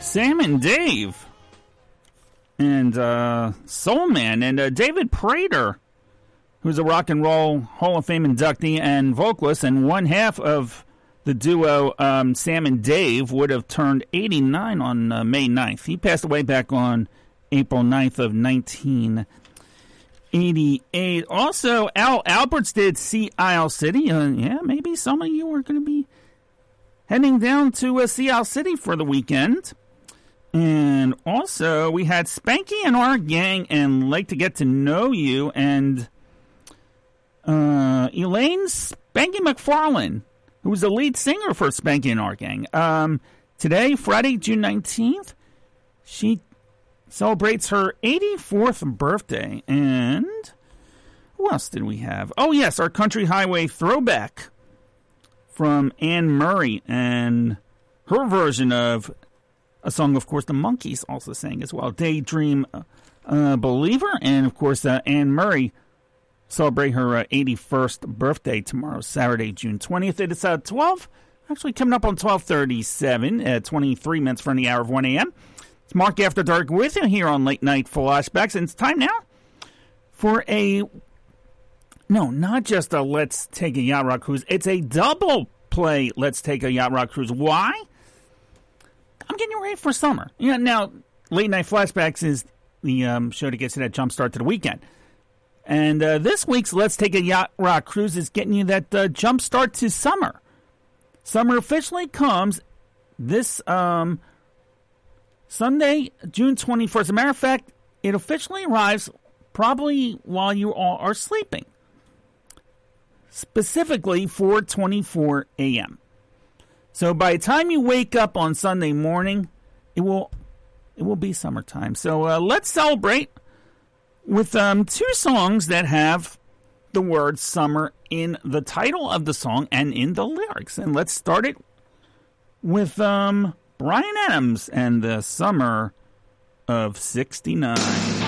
Sam and Dave and Soul Man and David Prater, who's a Rock and Roll Hall of Fame inductee and vocalist, and one half of the duo Sam and Dave would have turned 89 on May 9th. He passed away back on April 9th of 1988. Also, Al Alberts did Sea Isle City. Yeah, maybe some of you are going to be heading down to Sea Isle City for the weekend. And also, we had Spanky and our gang and Like to Get to Know You, and Elaine Spanky McFarlane, who was the lead singer for Spanky and our gang. Today, Friday, June 19th, she celebrates her 84th birthday. And who else did we have? Oh, yes, our Country Highway throwback from Anne Murray and her version of a song, of course, the Monkees also sang as well, Daydream Believer. And, of course, Anne Murray celebrate her 81st birthday tomorrow, Saturday, June 20th. It's 12, actually coming up on 12:37, 23 minutes from the hour of 1 a.m. It's Mark After Dark with you here on Late Night Flashbacks, and it's time now for not just a Let's Take a Yacht Rock Cruise, it's a double play Let's Take a Yacht Rock Cruise. Why? I'm getting ready for summer. Now, Late Night Flashbacks is the show that gets you that jump start to the weekend. And this week's Let's Take a Yacht Rock Cruise is getting you that jump start to summer. Summer officially comes this Sunday, June 21st. As a matter of fact, it officially arrives probably while you all are sleeping. Specifically 4:24 a.m. So by the time you wake up on Sunday morning, it will be summertime. So let's celebrate with two songs that have the word summer in the title of the song and in the lyrics. And let's start it with Bryan Adams and the Summer of '69.